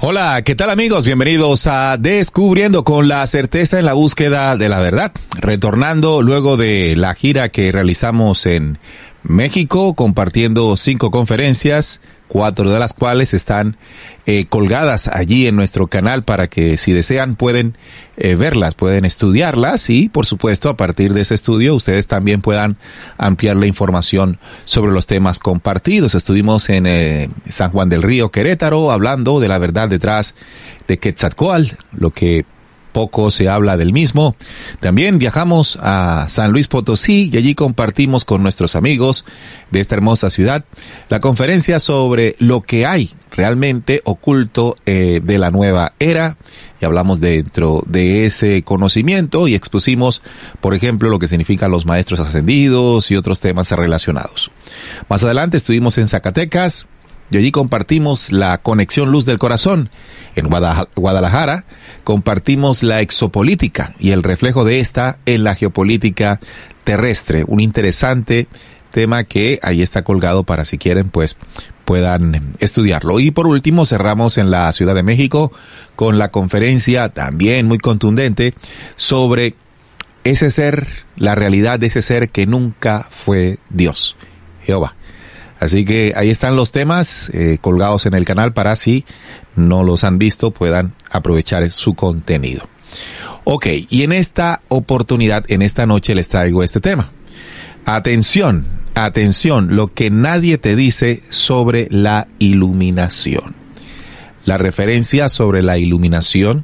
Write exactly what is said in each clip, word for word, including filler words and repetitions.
Hola, ¿qué tal amigos? Bienvenidos a Descubriendo con la certeza en la búsqueda de la verdad. Retornando luego de la gira que realizamos en México, compartiendo cinco conferencias, cuatro de las cuales están eh, colgadas allí en nuestro canal para que si desean pueden eh, verlas, pueden estudiarlas y por supuesto a partir de ese estudio ustedes también puedan ampliar la información sobre los temas compartidos. Estuvimos en eh, San Juan del Río, Querétaro, hablando de la verdad detrás de Quetzalcóatl, lo que poco se habla del mismo. También viajamos a San Luis Potosí y allí compartimos con nuestros amigos de esta hermosa ciudad la conferencia sobre lo que hay realmente oculto eh, de la nueva era. Y hablamos dentro de ese conocimiento y expusimos, por ejemplo, lo que significan los maestros ascendidos y otros temas relacionados. Más adelante estuvimos en Zacatecas y allí compartimos la conexión Luz del Corazón. En Guadalajara compartimos la exopolítica y el reflejo de esta en la geopolítica terrestre. Un interesante tema que ahí está colgado para si quieren pues puedan estudiarlo. Y por último cerramos en la Ciudad de México con la conferencia también muy contundente sobre ese ser, la realidad de ese ser que nunca fue Dios, Jehová. Así que ahí están los temas eh, colgados en el canal para si no los han visto puedan aprovechar su contenido. Ok, y en esta oportunidad, en esta noche les traigo este tema. Atención, atención, lo que nadie te dice sobre la iluminación. La referencia sobre la iluminación,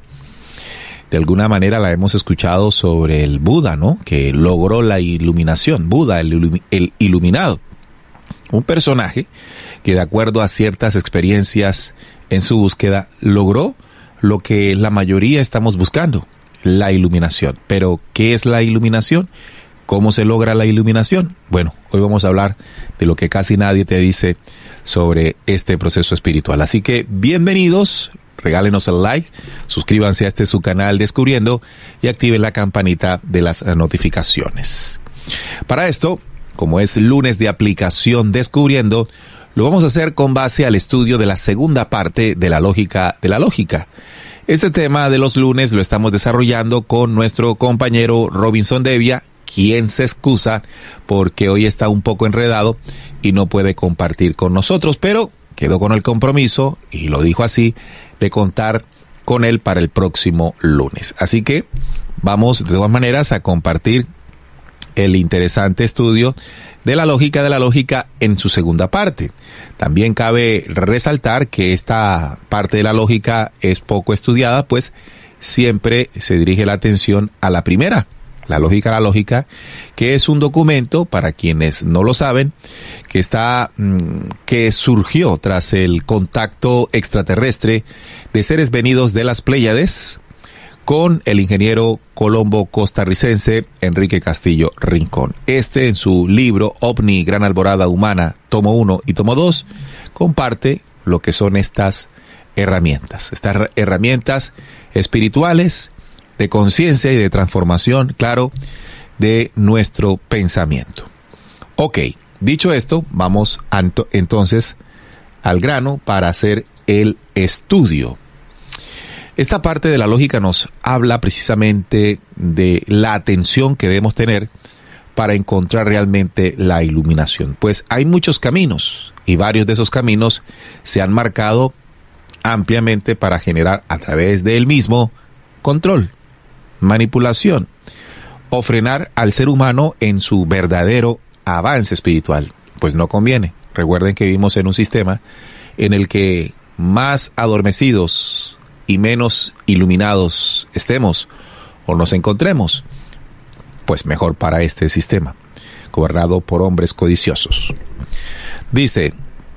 de alguna manera la hemos escuchado sobre el Buda, ¿no? Que logró la iluminación, Buda, el, ilumi- el iluminado. Un personaje que de acuerdo a ciertas experiencias en su búsqueda logró lo que la mayoría estamos buscando, la iluminación. Pero, ¿qué es la iluminación? ¿Cómo se logra la iluminación? Bueno, hoy vamos a hablar de lo que casi nadie te dice sobre este proceso espiritual. Así que, bienvenidos, regálenos el like, suscríbanse a este su canal Descubriendo y activen la campanita de las notificaciones. Para esto, como es lunes de aplicación Descubriendo, lo vamos a hacer con base al estudio de la segunda parte de la lógica de la lógica. Este tema de los lunes lo estamos desarrollando con nuestro compañero Robinson Devia, quien se excusa porque hoy está un poco enredado y no puede compartir con nosotros, pero quedó con el compromiso, y lo dijo así, de contar con él para el próximo lunes. Así que vamos de todas maneras a compartir el interesante estudio de la lógica de la lógica en su segunda parte. También cabe resaltar que esta parte de la lógica es poco estudiada, pues siempre se dirige la atención a la primera, la lógica de la lógica, que es un documento, para quienes no lo saben, que está, que surgió tras el contacto extraterrestre de seres venidos de las Pléyades, con el ingeniero colombo costarricense Enrique Castillo Rincón. Este, en su libro OVNI, Gran Alborada Humana, tomo uno y tomo dos, comparte lo que son estas herramientas, estas herramientas espirituales de conciencia y de transformación, claro, de nuestro pensamiento. Ok, dicho esto, vamos anto- entonces al grano para hacer el estudio. Esta parte de la lógica nos habla precisamente de la atención que debemos tener para encontrar realmente la iluminación. Pues hay muchos caminos y varios de esos caminos se han marcado ampliamente para generar a través del mismo control, manipulación o frenar al ser humano en su verdadero avance espiritual. Pues no conviene. Recuerden que vivimos en un sistema en el que más adormecidos y menos iluminados estemos o nos encontremos, pues mejor para este sistema, gobernado por hombres codiciosos. Dice: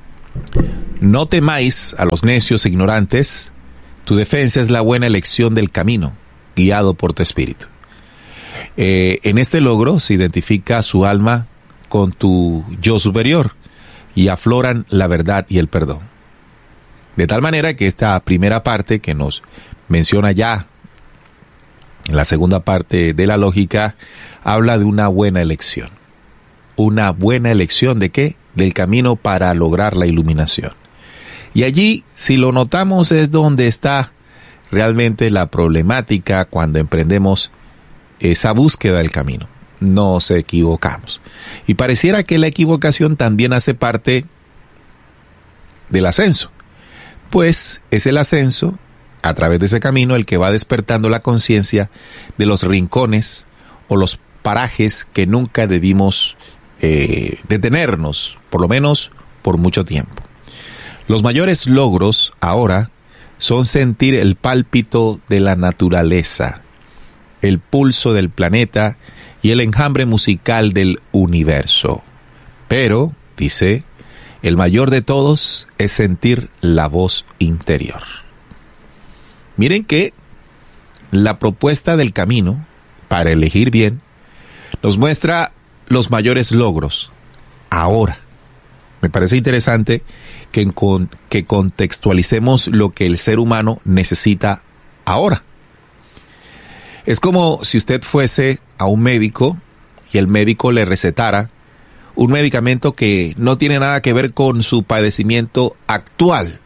no temáis a los necios e ignorantes, tu defensa es la buena elección del camino, guiado por tu espíritu. Eh, en este logro se identifica su alma con tu yo superior y afloran la verdad y el perdón. De tal manera que esta primera parte que nos menciona ya en la segunda parte de la lógica habla de una buena elección. ¿Una buena elección de qué? Del camino para lograr la iluminación. Y allí, si lo notamos, es donde está realmente la problemática cuando emprendemos esa búsqueda del camino. Nos equivocamos. Y pareciera que la equivocación también hace parte del ascenso, pues es el ascenso a través de ese camino el que va despertando la conciencia de los rincones o los parajes que nunca debimos eh, detenernos, por lo menos por mucho tiempo. Los mayores logros ahora son sentir el pálpito de la naturaleza, el pulso del planeta y el enjambre musical del universo. Pero, dice, el mayor de todos es sentir la voz interior. Miren que la propuesta del camino para elegir bien nos muestra los mayores logros ahora. Me parece interesante que, con, que contextualicemos lo que el ser humano necesita ahora. Es como si usted fuese a un médico y el médico le recetara un medicamento que no tiene nada que ver con su padecimiento actual.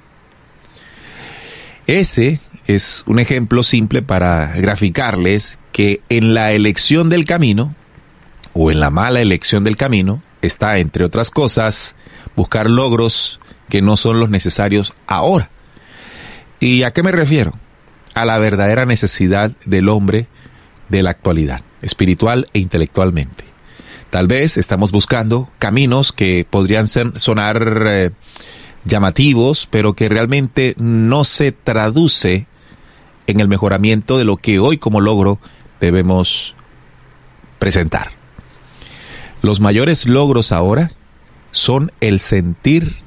Ese es un ejemplo simple para graficarles que en la elección del camino, o en la mala elección del camino, está, entre otras cosas, buscar logros que no son los necesarios ahora. ¿Y a qué me refiero? A la verdadera necesidad del hombre de la actualidad, espiritual e intelectualmente. Tal vez estamos buscando caminos que podrían ser, sonar eh, llamativos, pero que realmente no se traduce en el mejoramiento de lo que hoy como logro debemos presentar. Los mayores logros ahora son el sentir,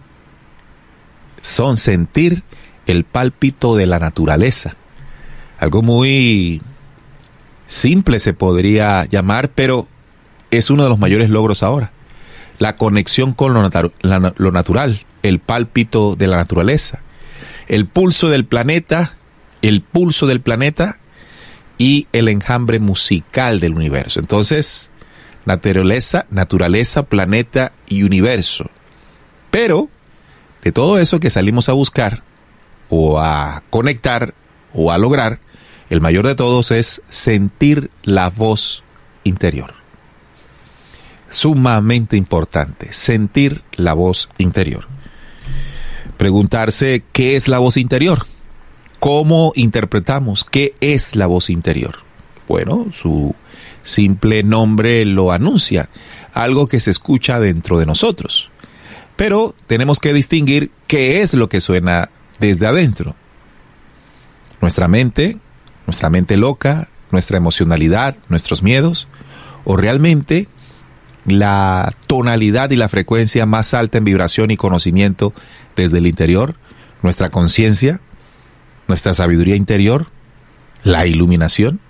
son sentir el pálpito de la naturaleza. Algo muy simple se podría llamar, pero es uno de los mayores logros ahora. La conexión con lo, natu- la, lo natural, el pálpito de la naturaleza, el pulso del planeta, el pulso del planeta y el enjambre musical del universo. Entonces, naturaleza, naturaleza, planeta y universo. Pero, de todo eso que salimos a buscar, o a conectar, o a lograr, el mayor de todos es sentir la voz interior. Sumamente importante, sentir la voz interior. Preguntarse qué es la voz interior. ¿Cómo interpretamos qué es la voz interior? Bueno, su simple nombre lo anuncia, algo que se escucha dentro de nosotros. Pero tenemos que distinguir qué es lo que suena desde adentro. Nuestra mente, nuestra mente loca, nuestra emocionalidad, nuestros miedos, o realmente la tonalidad y la frecuencia más alta en vibración y conocimiento desde el interior, nuestra conciencia, nuestra sabiduría interior, la iluminación.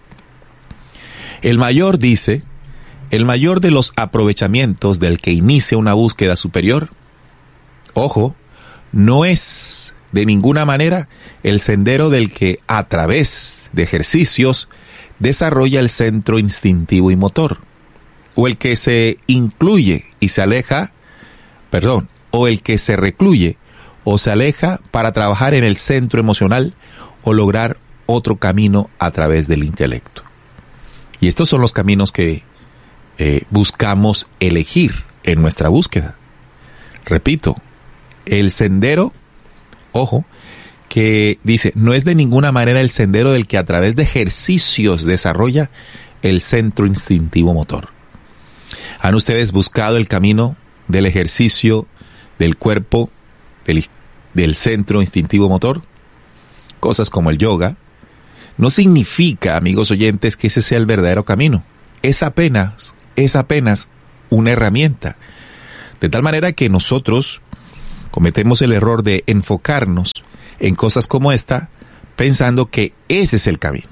El mayor, dice, el mayor de los aprovechamientos del que inicia una búsqueda superior, ojo, no es de ninguna manera el sendero del que a través de ejercicios desarrolla el centro instintivo y motor, o el que se incluye y se aleja, perdón, o el que se recluye o se aleja para trabajar en el centro emocional o lograr otro camino a través del intelecto. Y estos son los caminos que eh, buscamos elegir en nuestra búsqueda. Repito, el sendero, ojo, que dice, no es de ninguna manera el sendero del que a través de ejercicios desarrolla el centro instintivo motor. ¿Han ustedes buscado el camino del ejercicio del cuerpo, del, del centro instintivo motor? Cosas como el yoga. No significa, amigos oyentes, que ese sea el verdadero camino. Es apenas, es apenas una herramienta. De tal manera que nosotros cometemos el error de enfocarnos en cosas como esta, pensando que ese es el camino.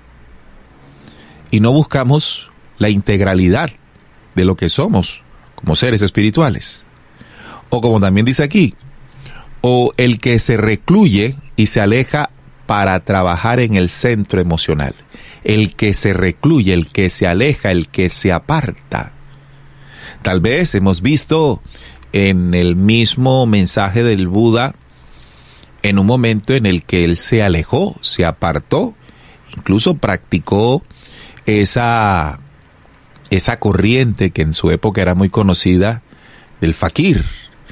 Y no buscamos la integralidad de lo que somos como seres espirituales. O como también dice aquí, o el que se recluye y se aleja para trabajar en el centro emocional. El que se recluye, el que se aleja, el que se aparta. Tal vez hemos visto en el mismo mensaje del Buda en un momento en el que él se alejó, se apartó, incluso practicó esa, esa corriente que en su época era muy conocida del fakir,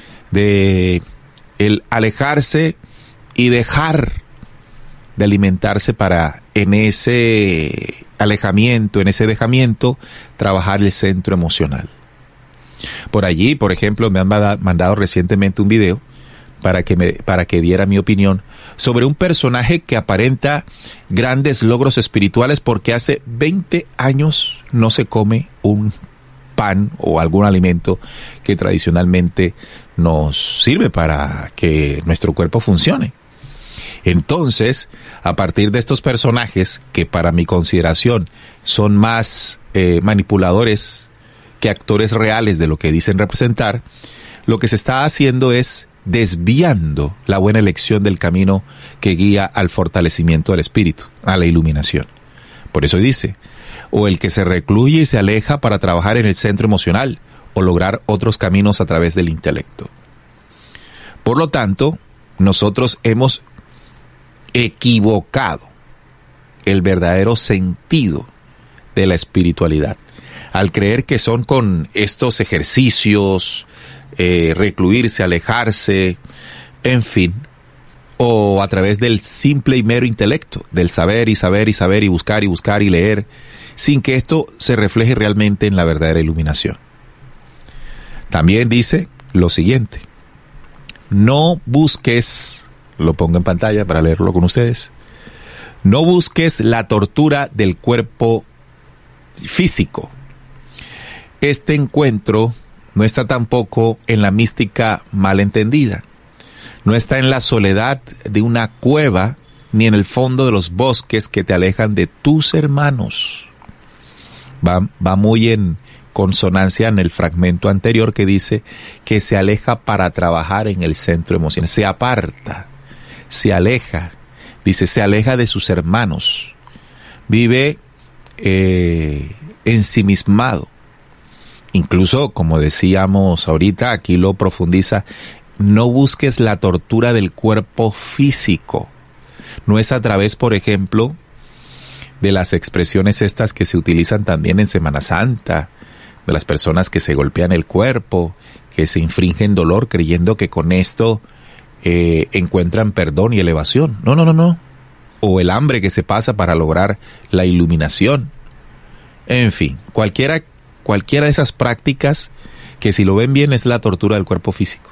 de el alejarse y dejar de alimentarse para en ese alejamiento, en ese dejamiento, trabajar el centro emocional. Por allí, por ejemplo, me han mandado recientemente un video para que me, para que diera mi opinión sobre un personaje que aparenta grandes logros espirituales porque hace veinte años no se come un pan o algún alimento que tradicionalmente nos sirve para que nuestro cuerpo funcione. Entonces, a partir de estos personajes, que para mi consideración son más eh, manipuladores que actores reales de lo que dicen representar, lo que se está haciendo es desviando la buena elección del camino que guía al fortalecimiento del espíritu, a la iluminación. Por eso dice, o el que se recluye y se aleja para trabajar en el centro emocional, o lograr otros caminos a través del intelecto. Por lo tanto, nosotros hemos equivocado el verdadero sentido de la espiritualidad al creer que son con estos ejercicios, eh, recluirse, alejarse, en fin, o a través del simple y mero intelecto, del saber y saber y saber y buscar y buscar y leer, sin que esto se refleje realmente en la verdadera iluminación. También dice lo siguiente: no busques, lo pongo en pantalla para leerlo con ustedes, no busques la tortura del cuerpo físico. Este encuentro no está tampoco en la mística malentendida, no está en la soledad de una cueva, ni en el fondo de los bosques que te alejan de tus hermanos. Va, va muy en consonancia en el fragmento anterior que dice que se aleja para trabajar en el centro emocional, se aparta, se aleja, dice, se aleja de sus hermanos, vive eh, ensimismado. Incluso, como decíamos ahorita, aquí lo profundiza, no busques la tortura del cuerpo físico. No es a través, por ejemplo, de las expresiones estas que se utilizan también en Semana Santa, de las personas que se golpean el cuerpo, que se infringen dolor creyendo que con esto eh, encuentran perdón y elevación. No, no, no, no. O el hambre que se pasa para lograr la iluminación. En fin, cualquiera, cualquiera de esas prácticas que, si lo ven bien, es la tortura del cuerpo físico.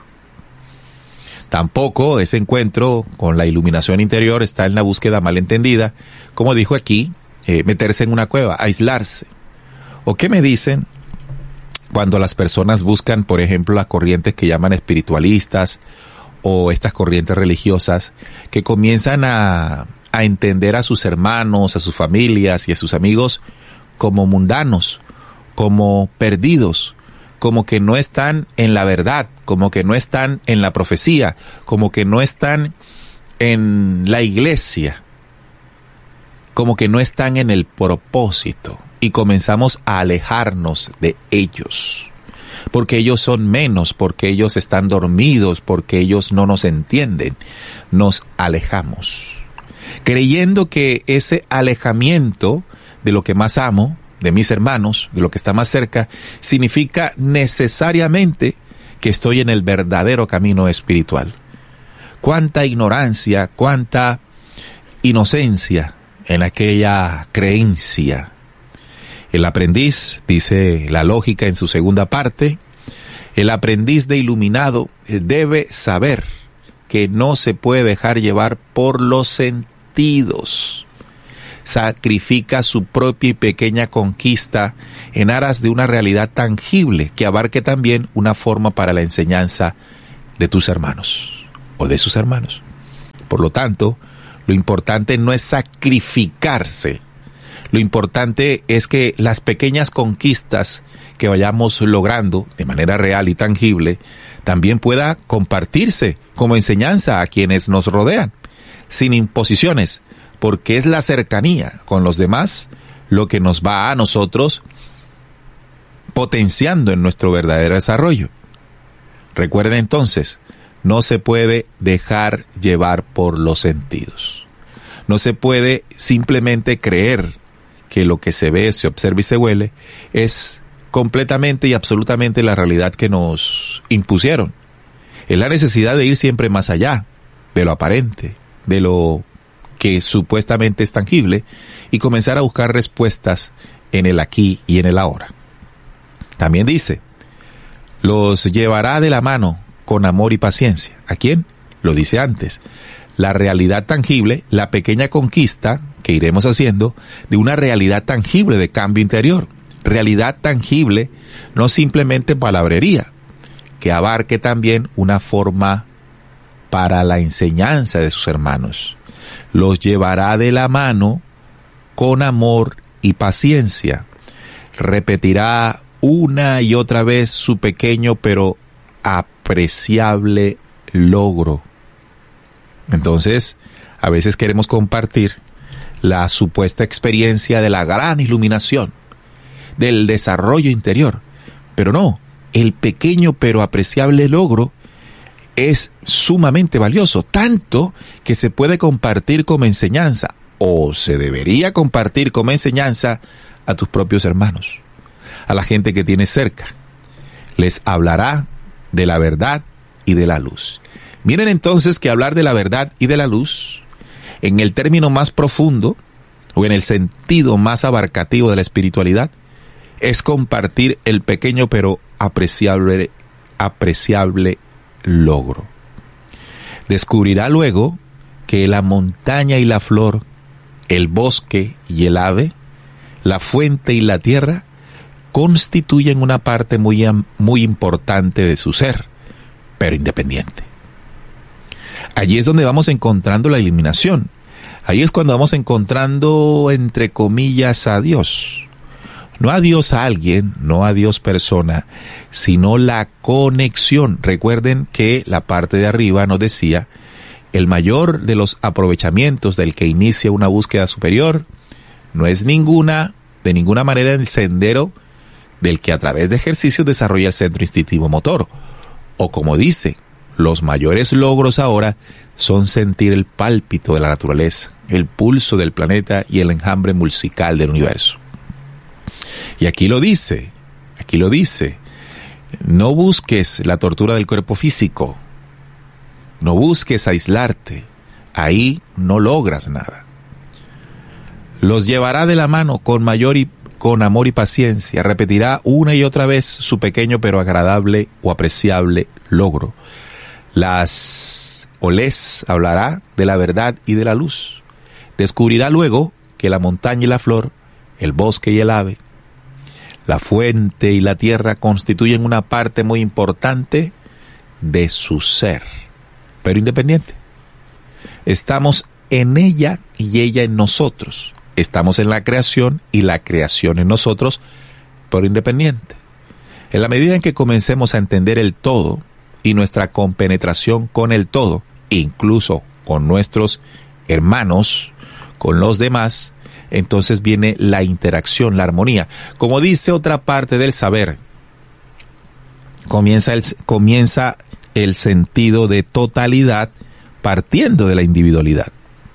Tampoco ese encuentro con la iluminación interior está en la búsqueda malentendida, como dijo aquí, eh, meterse en una cueva, aislarse. ¿O qué me dicen cuando las personas buscan, por ejemplo, las corrientes que llaman espiritualistas o estas corrientes religiosas que comienzan a, a entender a sus hermanos, a sus familias y a sus amigos como mundanos, como perdidos, como que no están en la verdad, como que no están en la profecía, como que no están en la iglesia, como que no están en el propósito, y comenzamos a alejarnos de ellos, porque ellos son menos, porque ellos están dormidos, porque ellos no nos entienden. Nos alejamos, creyendo que ese alejamiento de lo que más amo, de mis hermanos, de lo que está más cerca, significa necesariamente que estoy en el verdadero camino espiritual. Cuánta ignorancia, cuánta inocencia en aquella creencia. El aprendiz, dice la lógica en su segunda parte, el aprendiz de iluminado debe saber que no se puede dejar llevar por los sentidos. Sacrifica su propia y pequeña conquista en aras de una realidad tangible que abarque también una forma para la enseñanza de tus hermanos o de sus hermanos. Por lo tanto, lo importante no es sacrificarse. Lo importante es que las pequeñas conquistas que vayamos logrando de manera real y tangible también pueda compartirse como enseñanza a quienes nos rodean, sin imposiciones, porque es la cercanía con los demás lo que nos va a nosotros potenciando en nuestro verdadero desarrollo. Recuerden entonces, no se puede dejar llevar por los sentidos. No se puede simplemente creer que lo que se ve, se observa y se huele es completamente y absolutamente la realidad que nos impusieron. Es la necesidad de ir siempre más allá de lo aparente, de lo que supuestamente es tangible, y comenzar a buscar respuestas en el aquí y en el ahora. También dice, los llevará de la mano con amor y paciencia. ¿A quién? Lo dice antes. La realidad tangible, la pequeña conquista que iremos haciendo de una realidad tangible de cambio interior. Realidad tangible, no simplemente palabrería, que abarque también una forma para la enseñanza de sus hermanos. Los llevará de la mano con amor y paciencia. Repetirá una y otra vez su pequeño pero apreciable logro. Entonces, a veces queremos compartir la supuesta experiencia de la gran iluminación, del desarrollo interior, pero no, el pequeño pero apreciable logro es sumamente valioso, tanto que se puede compartir como enseñanza, o se debería compartir como enseñanza a tus propios hermanos, a la gente que tienes cerca. Les hablará de la verdad y de la luz. Miren entonces que hablar de la verdad y de la luz, en el término más profundo, o en el sentido más abarcativo de la espiritualidad, es compartir el pequeño pero apreciable, apreciable logro. Descubrirá luego que la montaña y la flor, el bosque y el ave, la fuente y la tierra, constituyen una parte muy, muy importante de su ser, pero independiente. Allí es donde vamos encontrando la iluminación. Ahí es cuando vamos encontrando, entre comillas, a Dios. No a Dios a alguien, no a Dios persona, sino la conexión. Recuerden que la parte de arriba nos decía, el mayor de los aprovechamientos del que inicia una búsqueda superior no es ninguna, de ninguna manera el sendero del que a través de ejercicios desarrolla el centro instintivo motor. O como dice, los mayores logros ahora son sentir el pálpito de la naturaleza, el pulso del planeta y el enjambre musical del universo. Y aquí lo dice, aquí lo dice, no busques la tortura del cuerpo físico, no busques aislarte, ahí no logras nada. Los llevará de la mano con mayor y con amor y paciencia, repetirá una y otra vez su pequeño pero agradable o apreciable logro. Las o les hablará de la verdad y de la luz. Descubrirá luego que la montaña y la flor, el bosque y el ave, la fuente y la tierra constituyen una parte muy importante de su ser, pero independiente. Estamos en ella y ella en nosotros. Estamos en la creación y la creación en nosotros, pero independiente. En la medida en que comencemos a entender el todo y nuestra compenetración con el todo, incluso con nuestros hermanos, con los demás, entonces viene la interacción, la armonía. Como dice otra parte del saber, comienza el, comienza el sentido de totalidad partiendo de la individualidad.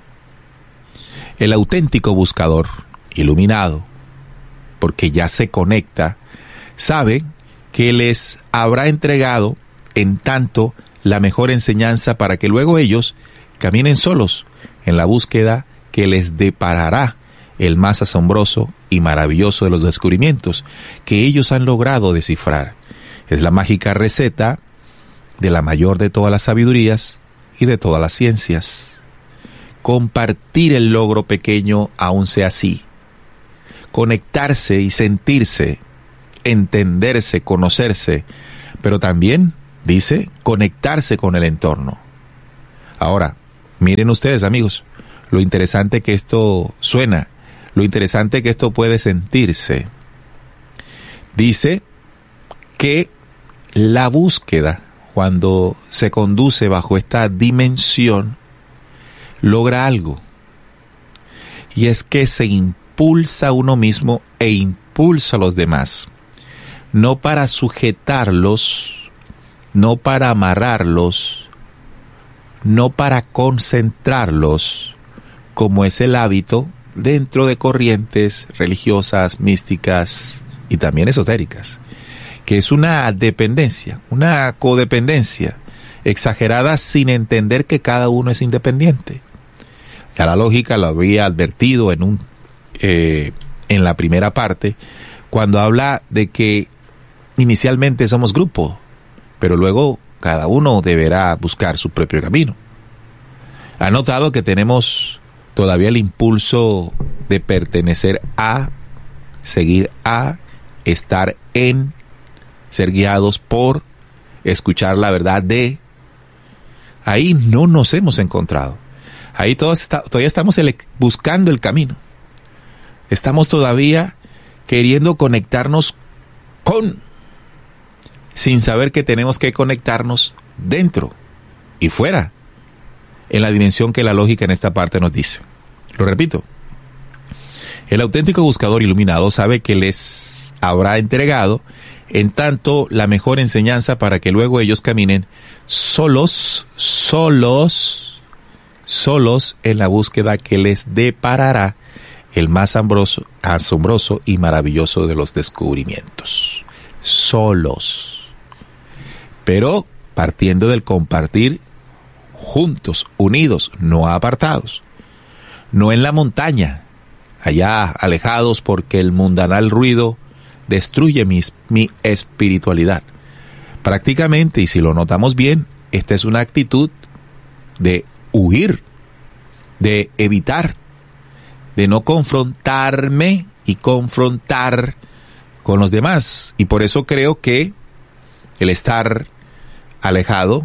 El auténtico buscador, iluminado, porque ya se conecta, sabe que les habrá entregado en tanto la mejor enseñanza para que luego ellos caminen solos en la búsqueda que les deparará el más asombroso y maravilloso de los descubrimientos que ellos han logrado descifrar. Es la mágica receta de la mayor de todas las sabidurías y de todas las ciencias. Compartir el logro pequeño aún sea así. Conectarse y sentirse, entenderse, conocerse, pero también, dice, conectarse con el entorno. Ahora, miren ustedes, amigos, lo interesante que esto suena, lo interesante que esto puede sentirse. Dice que la búsqueda, cuando se conduce bajo esta dimensión, logra algo. Y es que se impulsa a uno mismo e impulsa a los demás. No para sujetarlos, no para amarrarlos, no para concentrarlos, como es el hábito dentro de corrientes religiosas, místicas y también esotéricas, que es una dependencia, una codependencia exagerada sin entender que cada uno es independiente. Ya la lógica lo había advertido en un eh, en la primera parte, cuando habla de que inicialmente somos grupo, pero luego cada uno deberá buscar su propio camino. Ha notado que tenemos todavía el impulso de pertenecer a, seguir a, estar en, ser guiados por, escuchar la verdad de. Ahí no nos hemos encontrado. Ahí todos está, todavía estamos ele- buscando el camino. Estamos todavía queriendo conectarnos con, sin saber que tenemos que conectarnos dentro y fuera, en la dimensión que la lógica en esta parte nos dice. Lo repito, el auténtico buscador iluminado sabe que les habrá entregado en tanto la mejor enseñanza para que luego ellos caminen solos, solos, solos en la búsqueda que les deparará el más asombroso, asombroso y maravilloso de los descubrimientos. Solos. Pero partiendo del compartir juntos, unidos, no apartados. No en la montaña, allá alejados porque el mundanal ruido destruye mis, mi espiritualidad. Prácticamente, y si lo notamos bien, esta es una actitud de huir, de evitar, de no confrontarme y confrontar con los demás. Y por eso creo que el estar alejado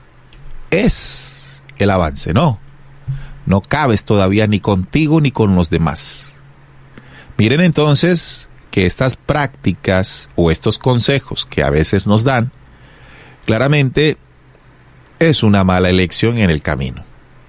es el avance, ¿no? No cabes todavía ni contigo ni con los demás. Miren entonces que estas prácticas o estos consejos que a veces nos dan, claramente es una mala elección en el camino.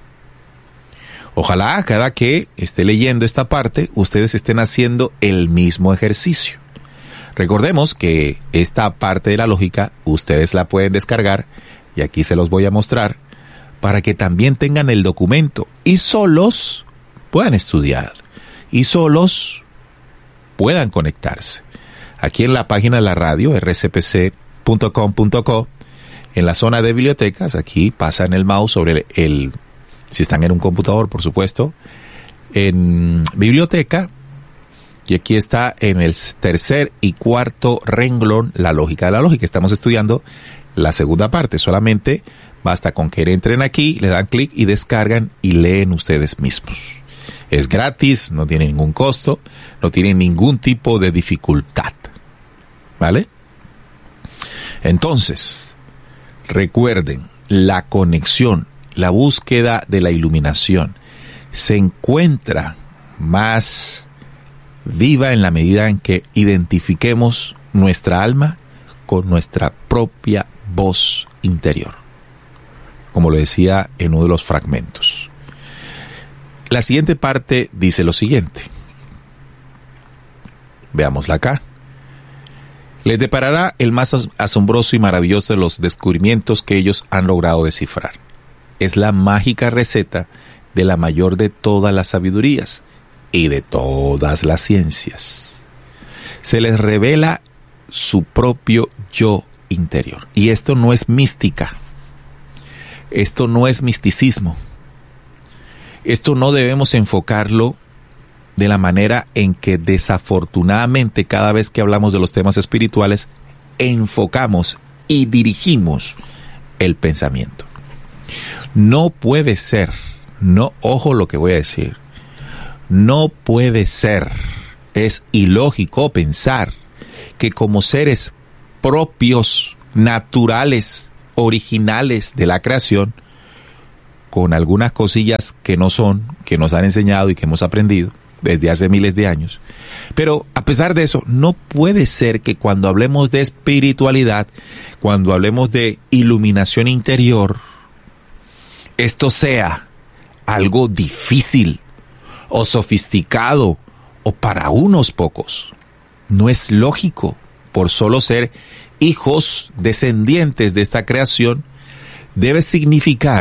Ojalá cada que esté leyendo esta parte, ustedes estén haciendo el mismo ejercicio. Recordemos que esta parte de la lógica ustedes la pueden descargar y aquí se los voy a mostrar para que también tengan el documento y solos puedan estudiar y solos puedan conectarse. Aquí en la página de la radio, erre ce pe ce punto com punto co, en la zona de bibliotecas, aquí pasan el mouse sobre el, el, si están en un computador, por supuesto, en biblioteca, y aquí está en el tercer y cuarto renglón la lógica de la lógica. Estamos estudiando la segunda parte, solamente basta con que entren aquí, le dan clic y descargan y leen ustedes mismos. Es gratis, no tiene ningún costo, no tiene ningún tipo de dificultad. ¿Vale? Entonces, recuerden, la conexión, la búsqueda de la iluminación se encuentra más viva en la medida en que identifiquemos nuestra alma con nuestra propia voz interior, como lo decía en uno de los fragmentos. La siguiente parte dice lo siguiente. Veámosla acá. Les deparará el más asombroso y maravilloso de los descubrimientos que ellos han logrado descifrar. Es la mágica receta de la mayor de todas las sabidurías y de todas las ciencias. Se les revela su propio yo interior. Y esto no es mística. Esto no es misticismo. Esto no debemos enfocarlo de la manera en que desafortunadamente cada vez que hablamos de los temas espirituales enfocamos y dirigimos el pensamiento. No puede ser, no, ojo lo que voy a decir, no puede ser, es ilógico pensar que como seres propios, naturales, originales de la creación, con algunas cosillas que no son, que nos han enseñado y que hemos aprendido desde hace miles de años. Pero a pesar de eso, no puede ser que cuando hablemos de espiritualidad, cuando hablemos de iluminación interior, esto sea algo difícil o sofisticado o para unos pocos. No es lógico, por solo ser hijos descendientes de esta creación, debe significar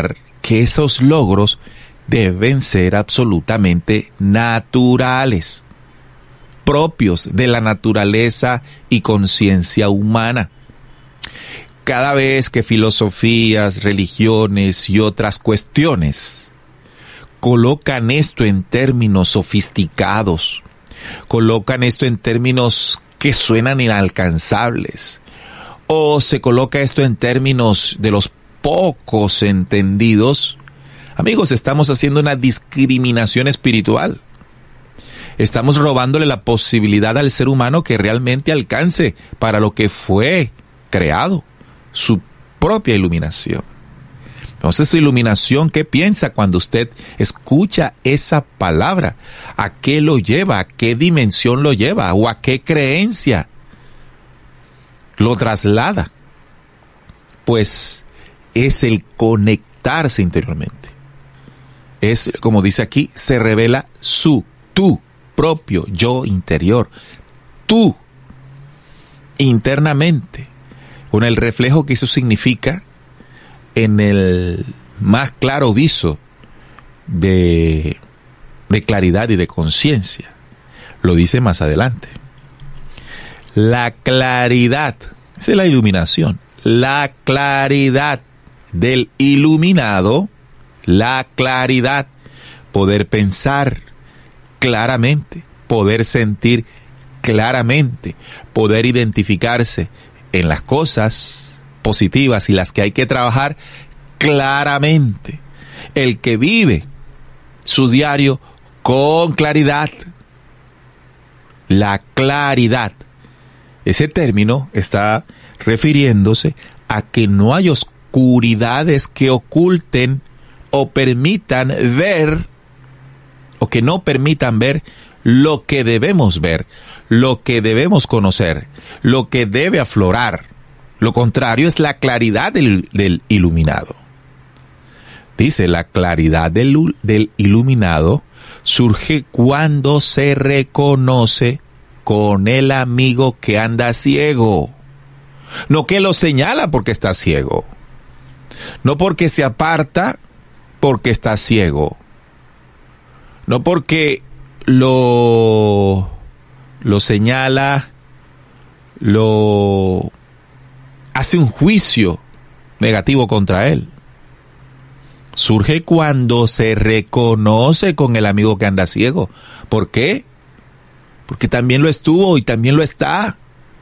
que esos logros deben ser absolutamente naturales, propios de la naturaleza y conciencia humana. Cada vez que filosofías, religiones y otras cuestiones colocan esto en términos sofisticados, colocan esto en términos que suenan inalcanzables, o se coloca esto en términos de los pocos entendidos, amigos, estamos haciendo una discriminación espiritual. Estamos robándole la posibilidad al ser humano que realmente alcance para lo que fue creado, su propia iluminación. Entonces, iluminación, ¿qué piensa cuando usted escucha esa palabra? ¿A qué lo lleva? ¿A qué dimensión lo lleva? ¿O a qué creencia lo traslada? Pues es el conectarse interiormente. Es, como dice aquí, se revela su, tu propio yo interior. Tú, internamente, con el reflejo que eso significa en el más claro viso de, de claridad y de conciencia. Lo dice más adelante. La claridad, esa es la iluminación, la claridad del iluminado, la claridad, poder pensar claramente, poder sentir claramente, poder identificarse en las cosas positivas y las que hay que trabajar claramente. El que vive su diario con claridad. La claridad. Ese término está refiriéndose a que no hay oscuridades que oculten o permitan ver, o que no permitan ver lo que debemos ver, lo que debemos conocer, lo que debe aflorar. Lo contrario es la claridad del, del iluminado. Dice, la claridad del, del iluminado surge cuando se reconoce con el amigo que anda ciego. No que lo señala porque está ciego. No porque se aparta porque está ciego. No porque lo, lo señala, lo hace un juicio negativo contra él. Surge cuando se reconoce con el amigo que anda ciego. ¿Por qué? Porque también lo estuvo y también lo está.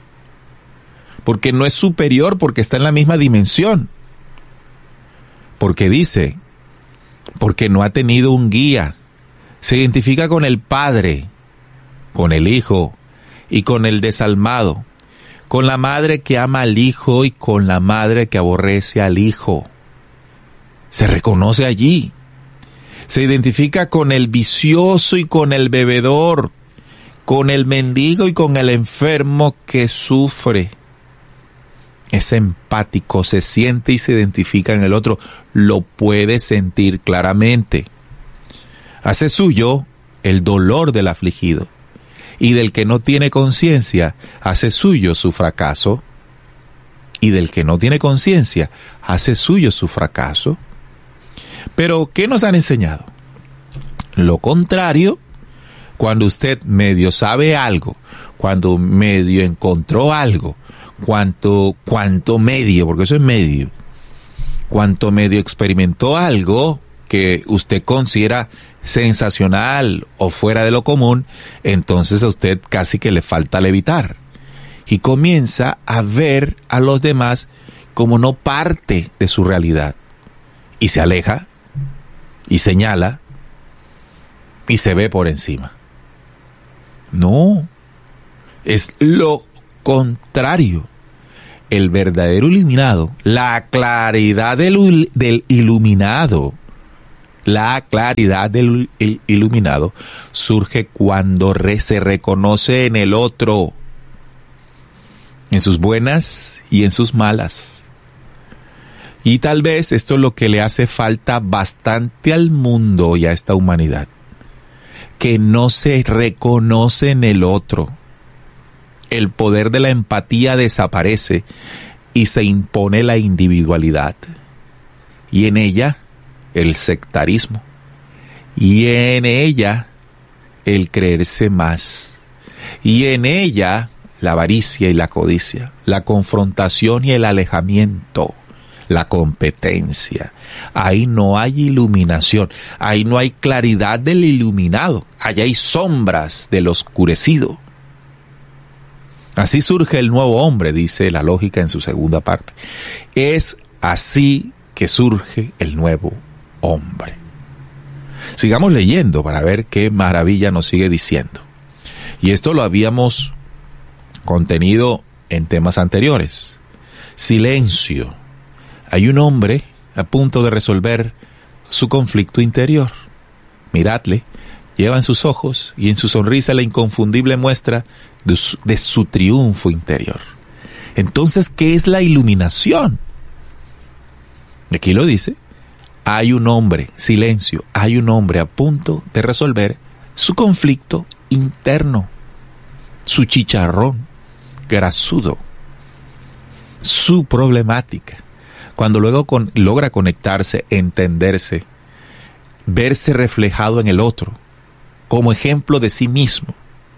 Porque no es superior, porque está en la misma dimensión. Porque dice, porque no ha tenido un guía. Se identifica con el Padre, con el Hijo y con el desalmado. Con la madre que ama al hijo y con la madre que aborrece al hijo. Se reconoce allí. Se identifica con el vicioso y con el bebedor, con el mendigo y con el enfermo que sufre. Es empático, se siente y se identifica en el otro. Lo puede sentir claramente. Hace suyo el dolor del afligido. Y del que no tiene conciencia, hace suyo su fracaso. Y del que no tiene conciencia, hace suyo su fracaso. Pero, ¿qué nos han enseñado? Lo contrario, cuando usted medio sabe algo, cuando medio encontró algo, cuanto, cuanto medio, porque eso es medio, cuanto medio experimentó algo que usted considera sensacional o fuera de lo común, entonces a usted casi que le falta levitar y comienza a ver a los demás como no parte de su realidad y se aleja y señala y se ve por encima. No, es lo contrario. El verdadero iluminado, la claridad del, del iluminado, la claridad del iluminado surge cuando re, se reconoce en el otro, en sus buenas y en sus malas. Y tal vez esto es lo que le hace falta bastante al mundo y a esta humanidad, que no se reconoce en el otro. El poder de la empatía desaparece y se impone la individualidad. Y en ella el sectarismo, y en ella el creerse más, y en ella la avaricia y la codicia, la confrontación y el alejamiento, la competencia. Ahí no hay iluminación, ahí no hay claridad del iluminado, allá hay sombras del oscurecido. Así surge el nuevo hombre, dice la lógica en su segunda parte. Es así que surge el nuevo hombre. Sigamos leyendo para ver qué maravilla nos sigue diciendo. Y esto lo habíamos contenido en temas anteriores. Silencio. Hay un hombre a punto de resolver su conflicto interior. Miradle, lleva en sus ojos y en su sonrisa la inconfundible muestra de su, de su triunfo interior. Entonces, ¿qué es la iluminación? Aquí lo dice. Hay un hombre, silencio, hay un hombre a punto de resolver su conflicto interno, su chicharrón grasudo, su problemática. Cuando luego con, logra conectarse, entenderse, verse reflejado en el otro, como ejemplo de sí mismo,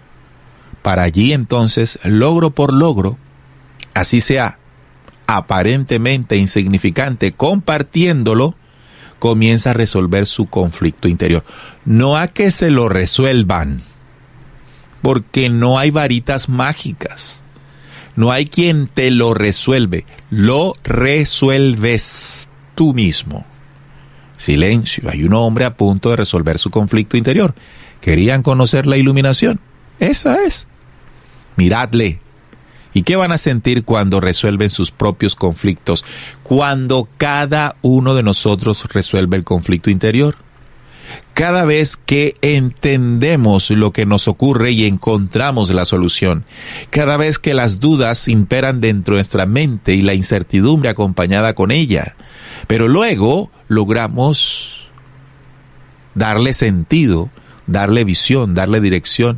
para allí entonces, logro por logro, así sea aparentemente insignificante, compartiéndolo, comienza a resolver su conflicto interior. No a que se lo resuelvan, porque no hay varitas mágicas. No hay quien te lo resuelve. Lo resuelves tú mismo. Silencio. Hay un hombre a punto de resolver su conflicto interior. ¿Querían conocer la iluminación? Esa es. Miradle. ¿Y qué van a sentir cuando resuelven sus propios conflictos? Cuando cada uno de nosotros resuelve el conflicto interior. Cada vez que entendemos lo que nos ocurre y encontramos la solución. Cada vez que las dudas imperan dentro de nuestra mente y la incertidumbre acompañada con ella. Pero luego logramos darle sentido, darle visión, darle dirección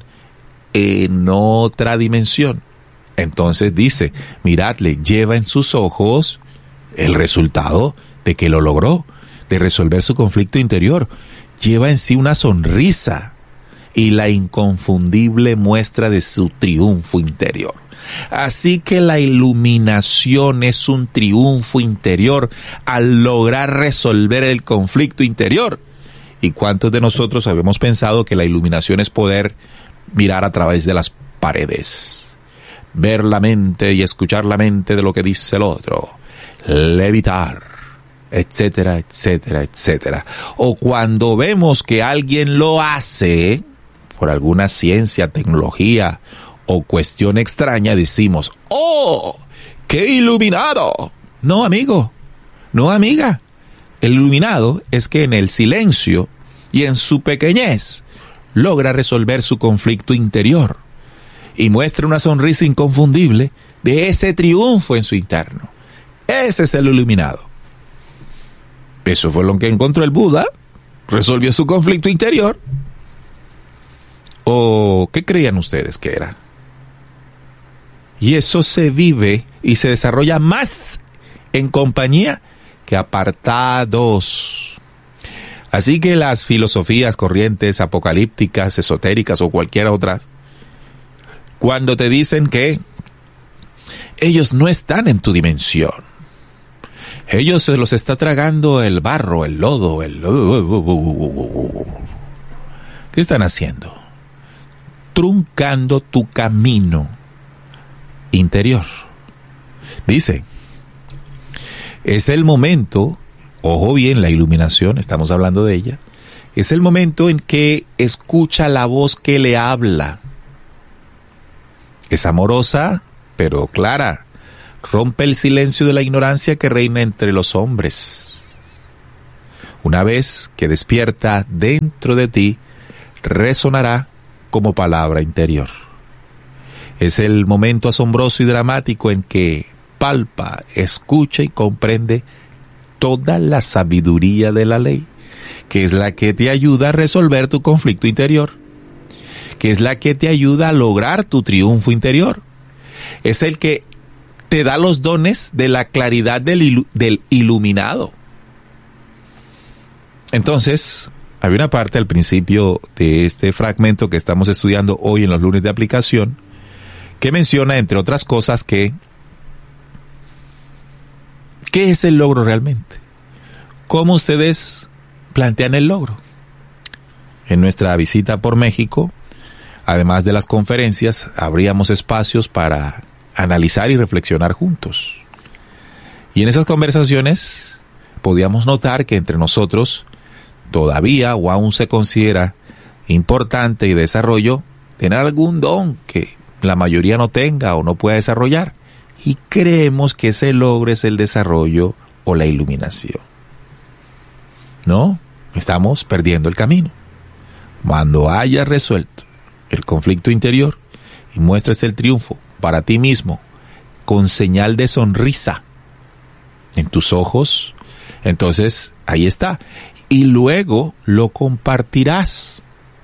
en otra dimensión. Entonces dice, miradle, lleva en sus ojos el resultado de que lo logró, de resolver su conflicto interior. Lleva en sí una sonrisa y la inconfundible muestra de su triunfo interior. Así que la iluminación es un triunfo interior al lograr resolver el conflicto interior. ¿Y cuántos de nosotros habíamos pensado que la iluminación es poder mirar a través de las paredes? Ver la mente y escuchar la mente de lo que dice el otro, levitar, etcétera, etcétera, etcétera. O cuando vemos que alguien lo hace por alguna ciencia, tecnología o cuestión extraña, decimos, ¡oh, qué iluminado! No, amigo, no, amiga. El iluminado es que en el silencio y en su pequeñez logra resolver su conflicto interior y muestra una sonrisa inconfundible de ese triunfo en su interno. Ese es el iluminado. Eso fue lo que encontró el Buda, resolvió su conflicto interior. ¿O qué creían ustedes que era? Y eso se vive y se desarrolla más en compañía que apartados. Así que las filosofías, corrientes apocalípticas, esotéricas o cualquier otra, cuando te dicen que ellos no están en tu dimensión, ellos se los está tragando el barro, el lodo, el... ¿Qué están haciendo? Truncando tu camino interior. Dice, es el momento, ojo bien, la iluminación, estamos hablando de ella, es el momento en que escucha la voz que le habla. Es amorosa, pero clara. Rompe el silencio de la ignorancia que reina entre los hombres. Una vez que despierta dentro de ti, resonará como palabra interior. Es el momento asombroso y dramático en que palpa, escucha y comprende toda la sabiduría de la ley, que es la que te ayuda a resolver tu conflicto interior, que es la que te ayuda a lograr tu triunfo interior. Es el que te da los dones de la claridad del, ilu- del iluminado. Entonces, había una parte al principio de este fragmento que estamos estudiando hoy en los lunes de aplicación, que menciona, entre otras cosas, que ¿qué es el logro realmente? ¿Cómo ustedes plantean el logro? En nuestra visita por México, además de las conferencias, abríamos espacios para analizar y reflexionar juntos. Y en esas conversaciones podíamos notar que entre nosotros todavía o aún se considera importante y desarrollo tener algún don que la mayoría no tenga o no pueda desarrollar. Y creemos que ese logro es el desarrollo o la iluminación. No, estamos perdiendo el camino. Cuando hayas resuelto el conflicto interior y muestres el triunfo para ti mismo con señal de sonrisa en tus ojos, entonces ahí está. Y luego lo compartirás.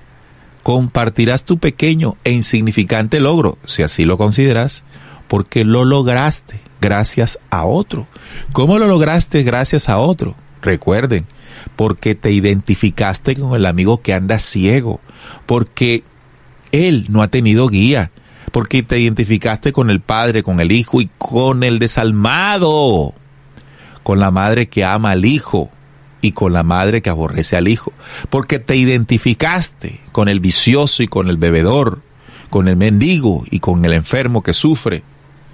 Compartirás tu pequeño e insignificante logro, si así lo consideras, porque lo lograste gracias a otro. ¿Cómo lo lograste gracias a otro? Recuerden, porque te identificaste con el amigo que anda ciego, porque él no ha tenido guía, porque te identificaste con el padre, con el hijo y con el desalmado, con la madre que ama al hijo y con la madre que aborrece al hijo, porque te identificaste con el vicioso y con el bebedor, con el mendigo y con el enfermo que sufre.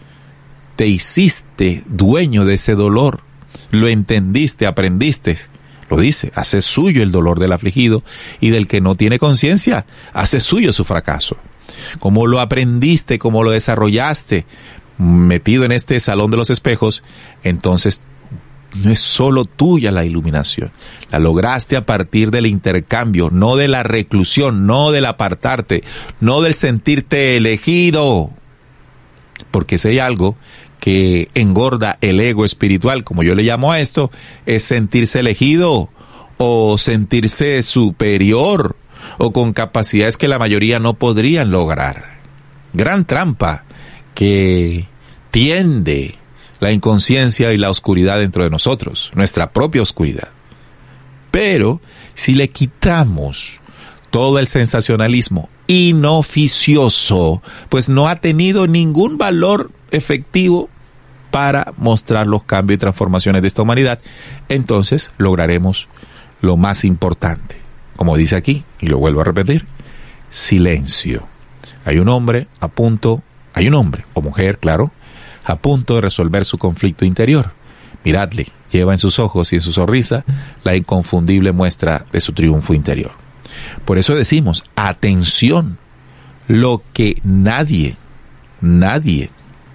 Te hiciste dueño de ese dolor, lo entendiste, aprendiste. Lo dice, hace suyo el dolor del afligido y del que no tiene conciencia, hace suyo su fracaso. Como lo aprendiste, como lo desarrollaste, metido en este salón de los espejos, entonces no es solo tuya la iluminación. La lograste a partir del intercambio, no de la reclusión, no del apartarte, no del sentirte elegido. Porque si hay algo que engorda el ego espiritual, como yo le llamo a esto, es sentirse elegido o sentirse superior o con capacidades que la mayoría no podrían lograr. Gran trampa que tiende la inconsciencia y la oscuridad dentro de nosotros, nuestra propia oscuridad. Pero si le quitamos todo el sensacionalismo inoficioso, pues no ha tenido ningún valor efectivo para mostrar los cambios y transformaciones de esta humanidad, entonces lograremos lo más importante. Como dice aquí, y lo vuelvo a repetir, silencio. Hay un hombre a punto, hay un hombre o mujer, claro, a punto de resolver su conflicto interior. Miradle, lleva en sus ojos y en su sonrisa la inconfundible muestra de su triunfo interior. Por eso decimos, atención, lo que nadie, nadie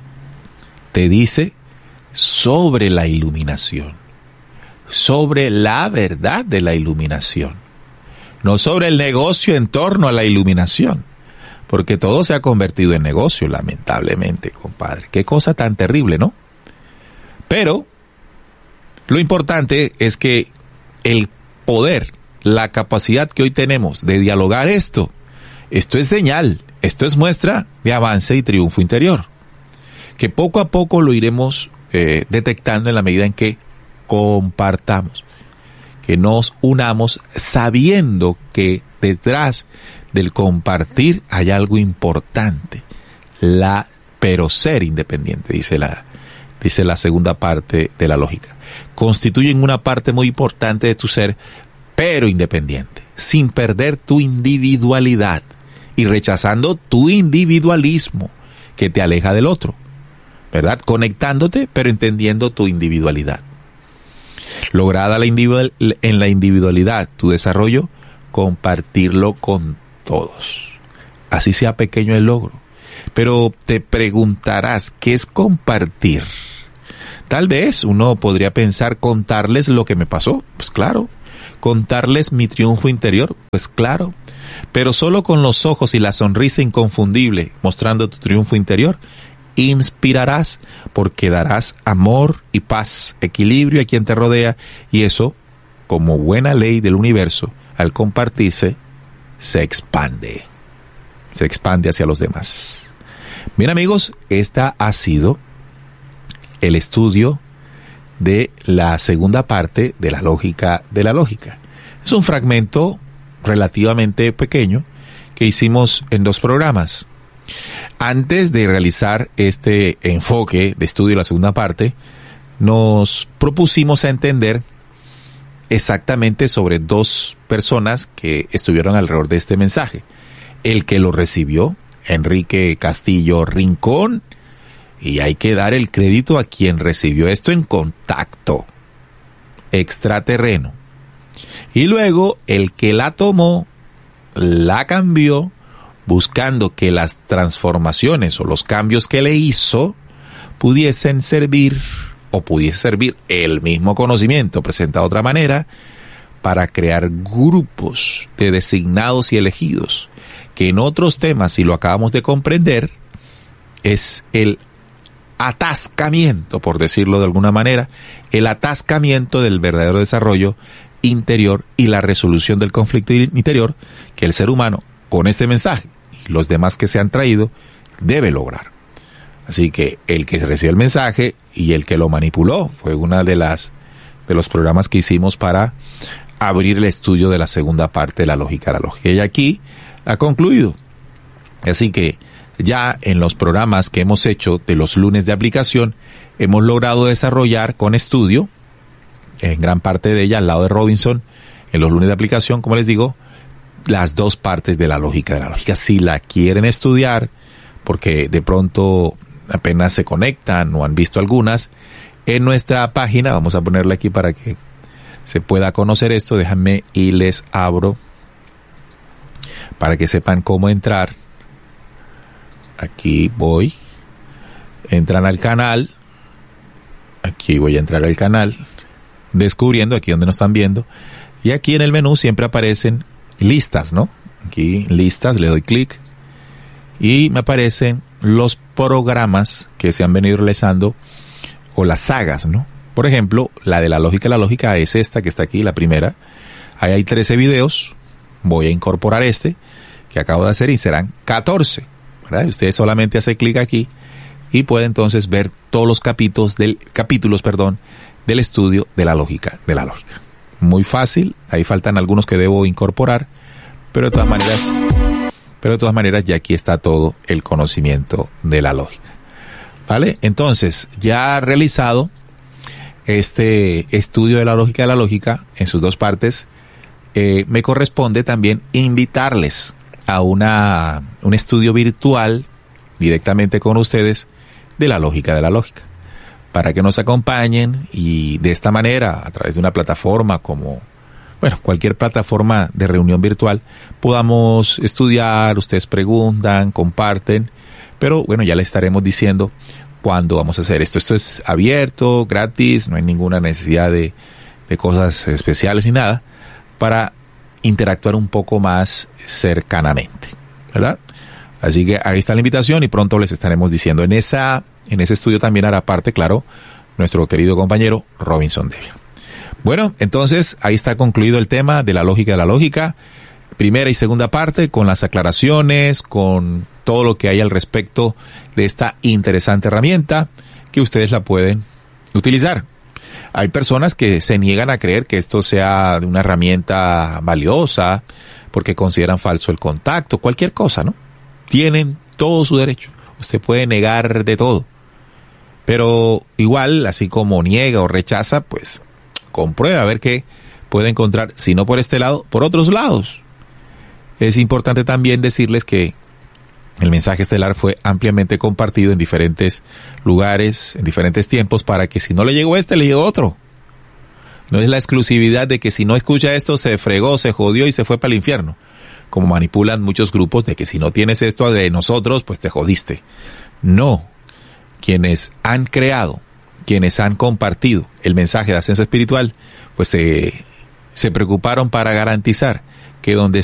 te dice sobre la iluminación, sobre la verdad de la iluminación, no sobre el negocio en torno a la iluminación, porque todo se ha convertido en negocio, lamentablemente, compadre. Qué cosa tan terrible, ¿no? Pero lo importante es que el poder, la capacidad que hoy tenemos de dialogar esto, esto es señal, esto es muestra de avance y triunfo interior, que poco a poco lo iremos eh, detectando en la medida en que compartamos, que nos unamos sabiendo que detrás del compartir hay algo importante, la pero ser independiente, dice la, dice la segunda parte de la lógica. Constituyen una parte muy importante de tu ser, pero independiente, sin perder tu individualidad y rechazando tu individualismo que te aleja del otro, ¿verdad? Conectándote, pero entendiendo tu individualidad. Lograda la individual, en la individualidad tu desarrollo, compartirlo con todos. Así sea pequeño el logro. Pero te preguntarás, ¿qué es compartir? Tal vez uno podría pensar contarles lo que me pasó. Pues claro. Contarles mi triunfo interior. Pues claro. Pero solo con los ojos y la sonrisa inconfundible mostrando tu triunfo interior, inspirarás, porque darás amor y paz, equilibrio a quien te rodea, y eso, como buena ley del universo, al compartirse, se expande. Se expande hacia los demás. Bien, amigos, esta ha sido el estudio de la segunda parte de la lógica de la lógica. Es un fragmento relativamente pequeño que hicimos en dos programas. Antes de realizar este enfoque de estudio de la segunda parte, nos propusimos a entender exactamente sobre dos personas que estuvieron alrededor de este mensaje. El que lo recibió, Enrique Castillo Rincón, y hay que dar el crédito a quien recibió esto en contacto extraterreno. Y luego el que la tomó, la cambió, buscando que las transformaciones o los cambios que le hizo pudiesen servir o pudiese servir el mismo conocimiento presentado de otra manera para crear grupos de designados y elegidos, que en otros temas, si lo acabamos de comprender, es el atascamiento, por decirlo de alguna manera, el atascamiento del verdadero desarrollo interior y la resolución del conflicto interior que el ser humano, con este mensaje y los demás que se han traído, debe lograr. Así que el que recibió el mensaje y el que lo manipuló fue una de las de los programas que hicimos para abrir el estudio de la segunda parte de la lógica de la lógica. Y aquí ha concluido. Así que ya en los programas que hemos hecho de los lunes de aplicación, hemos logrado desarrollar con estudio, en gran parte de ella al lado de Robinson, en los lunes de aplicación, como les digo, las dos partes de la lógica de la lógica. Si la quieren estudiar, porque de pronto apenas se conectan o han visto algunas, en nuestra página, vamos a ponerla aquí para que se pueda conocer esto, déjenme y les abro para que sepan cómo entrar. Aquí voy, entran al canal, aquí voy a entrar al canal, descubriendo, aquí donde nos están viendo, y aquí en el menú siempre aparecen listas, ¿no? Aquí listas, le doy clic y me aparecen los programas que se han venido realizando o las sagas, ¿no? Por ejemplo, la de la lógica de la lógica es esta que está aquí, la primera. Ahí hay trece videos, voy a incorporar este que acabo de hacer y serán catorce, ¿verdad? Ustedes solamente hacen clic aquí y pueden entonces ver todos los capítulos del capítulos, perdón, del estudio de la lógica de la lógica. Muy fácil, ahí faltan algunos que debo incorporar, pero de todas maneras, pero de todas maneras ya aquí está todo el conocimiento de la lógica. ¿Vale? Entonces, ya realizado este estudio de la lógica de la lógica en sus dos partes, eh, me corresponde también invitarles a una un estudio virtual directamente con ustedes de la lógica de la lógica, para que nos acompañen y de esta manera, a través de una plataforma como, bueno, cualquier plataforma de reunión virtual, podamos estudiar, ustedes preguntan, comparten, pero bueno, ya les estaremos diciendo cuándo vamos a hacer esto. Esto es abierto, gratis, no hay ninguna necesidad de, de cosas especiales ni nada, para interactuar un poco más cercanamente, ¿verdad? Así que ahí está la invitación y pronto les estaremos diciendo. En esa, en ese estudio también hará parte, claro, nuestro querido compañero Robinson Devia. Bueno, entonces ahí está concluido el tema de la lógica de la lógica, primera y segunda parte, con las aclaraciones, con todo lo que hay al respecto de esta interesante herramienta que ustedes la pueden utilizar. Hay personas que se niegan a creer que esto sea una herramienta valiosa porque consideran falso el contacto, cualquier cosa, ¿no? Tienen todo su derecho. Usted puede negar de todo. Pero igual, así como niega o rechaza, pues comprueba a ver qué puede encontrar, si no por este lado, por otros lados. Es importante también decirles que el mensaje estelar fue ampliamente compartido en diferentes lugares, en diferentes tiempos, para que si no le llegó este, le llegó otro. No es la exclusividad de que si no escucha esto, se fregó, se jodió y se fue para el infierno. Como manipulan muchos grupos de que si no tienes esto de nosotros, pues te jodiste. No. Quienes han creado, quienes han compartido el mensaje de ascenso espiritual, pues se, se preocuparon para garantizar que donde